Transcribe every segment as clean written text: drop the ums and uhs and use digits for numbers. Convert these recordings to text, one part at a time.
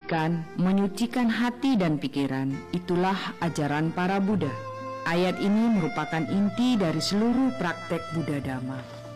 kebajikan menyucikan hati dan pikiran. Itulah ajaran para Buddha. Ayat ini merupakan inti dari seluruh praktek Buddha Dhamma.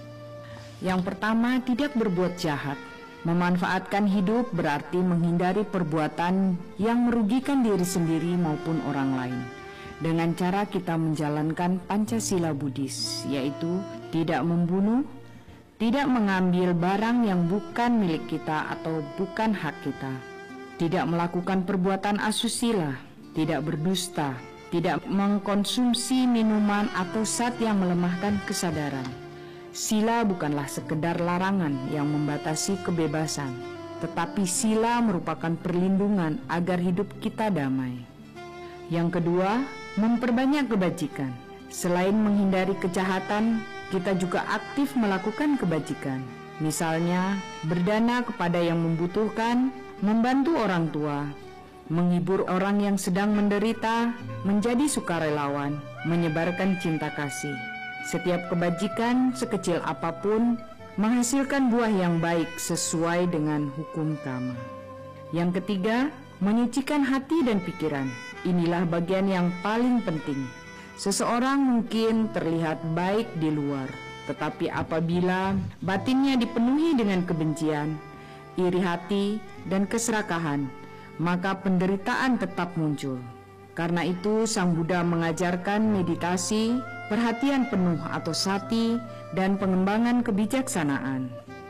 Yang pertama, tidak berbuat jahat. Memanfaatkan hidup berarti menghindari perbuatan yang merugikan diri sendiri maupun orang lain. Dengan cara kita menjalankan Pancasila Buddhis, yaitu tidak membunuh, tidak mengambil barang yang bukan milik kita atau bukan hak kita, tidak melakukan perbuatan asusila, tidak berdusta, tidak mengkonsumsi minuman atau zat yang melemahkan kesadaran. Sila bukanlah sekedar larangan yang membatasi kebebasan, tetapi sila merupakan perlindungan agar hidup kita damai. Yang kedua, memperbanyak kebajikan. Selain menghindari kejahatan, kita juga aktif melakukan kebajikan. Misalnya, berdana kepada yang membutuhkan, membantu orang tua, menghibur orang yang sedang menderita, menjadi sukarelawan, menyebarkan cinta kasih. Setiap kebajikan, sekecil apapun, menghasilkan buah yang baik sesuai dengan hukum karma. Yang ketiga, menyucikan hati dan pikiran. Inilah bagian yang paling penting. Seseorang mungkin terlihat baik di luar, tetapi apabila batinnya dipenuhi dengan kebencian, iri hati, dan keserakahan, maka penderitaan tetap muncul. Karena itu, Sang Buddha mengajarkan meditasi, perhatian penuh atau sati, dan pengembangan kebijaksanaan.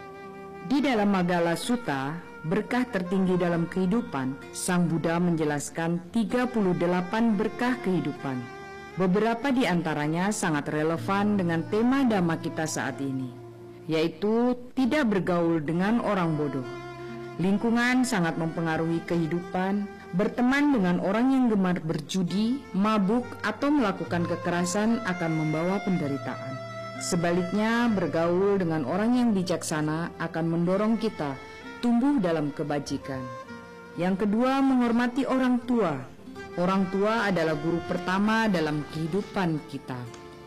Di dalam Magala Sutta, berkah tertinggi dalam kehidupan, Sang Buddha menjelaskan 38 berkah kehidupan. Beberapa di antaranya sangat relevan dengan tema Dhamma kita saat ini, yaitu tidak bergaul dengan orang bodoh. Lingkungan sangat mempengaruhi kehidupan. Berteman dengan orang yang gemar berjudi, mabuk, atau melakukan kekerasan akan membawa penderitaan. Sebaliknya, bergaul dengan orang yang bijaksana akan mendorong kita tumbuh dalam kebajikan. Yang kedua, menghormati orang tua. Orang tua adalah guru pertama dalam kehidupan kita.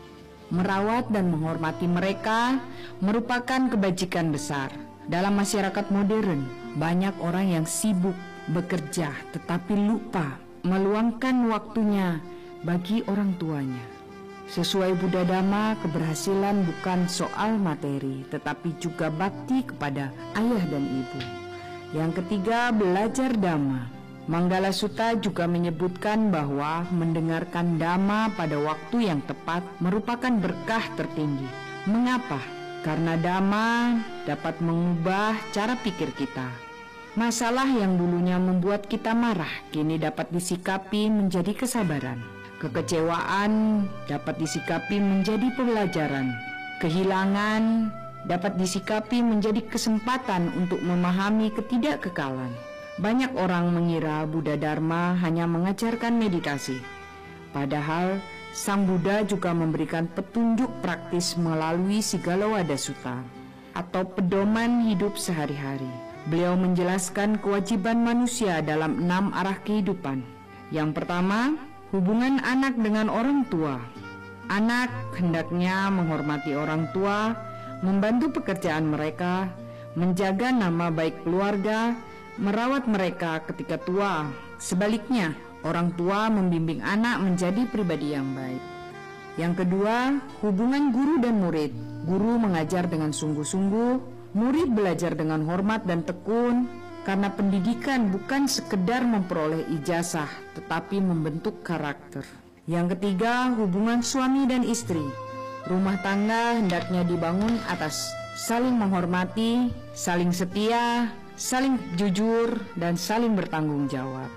Merawat dan menghormati mereka merupakan kebajikan besar. Dalam masyarakat modern, banyak orang yang sibuk bekerja tetapi lupa meluangkan waktunya bagi orang tuanya. Sesuai Buddha Dhamma, keberhasilan bukan soal materi tetapi juga bakti kepada ayah dan ibu. Yang ketiga, belajar Dhamma. Manggala Sutta juga menyebutkan bahwa mendengarkan Dhamma pada waktu yang tepat merupakan berkah tertinggi. Mengapa? Karena Dhamma dapat mengubah cara pikir kita. Masalah yang dulunya membuat kita marah kini dapat disikapi menjadi kesabaran. Kekecewaan dapat disikapi menjadi pembelajaran. Kehilangan dapat disikapi menjadi kesempatan untuk memahami ketidakkekalan. Banyak orang mengira Buddha Dharma hanya mengajarkan meditasi. Padahal Sang Buddha juga memberikan petunjuk praktis melalui Sigalowada Sutta atau pedoman hidup sehari-hari. Beliau menjelaskan kewajiban manusia dalam 6 arah kehidupan. Yang pertama, hubungan anak dengan orang tua. Anak hendaknya menghormati orang tua, membantu pekerjaan mereka, menjaga nama baik keluarga, merawat mereka ketika tua. Sebaliknya, orang tua membimbing anak menjadi pribadi yang baik. Yang kedua, hubungan guru dan murid. Guru mengajar dengan sungguh-sungguh, murid belajar dengan hormat dan tekun, karena pendidikan bukan sekedar memperoleh ijazah, tetapi membentuk karakter. Yang ketiga, hubungan suami dan istri. Rumah tangga hendaknya dibangun atas saling menghormati, saling setia, saling jujur, dan saling bertanggung jawab.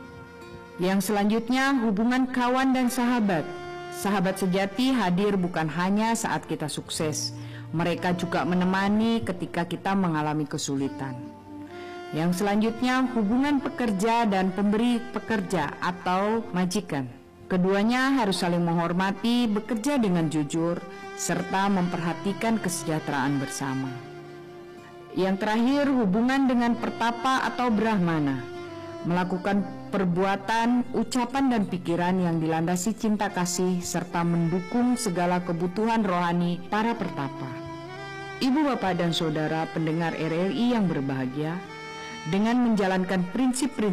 Yang selanjutnya, hubungan kawan dan sahabat. Sahabat sejati hadir bukan hanya saat kita sukses, mereka juga menemani ketika kita mengalami kesulitan. Yang selanjutnya, hubungan pekerja dan pemberi pekerja atau majikan. Keduanya harus saling menghormati, bekerja dengan jujur, serta memperhatikan kesejahteraan bersama. Yang terakhir, hubungan dengan pertapa atau brahmana. Melakukan perbuatan, ucapan, dan pikiran yang dilandasi cinta kasih serta mendukung segala kebutuhan rohani para pertapa. Ibu, bapak, dan saudara pendengar RRI yang berbahagia, dengan menjalankan prinsip-prinsip